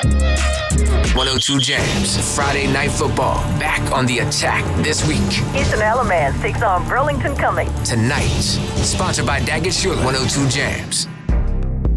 102 Jams, Friday Night Football, back on the attack this week. Eastern Alamance takes on Burlington Cummings. Tonight, sponsored by Daggett Sure. 102 Jams.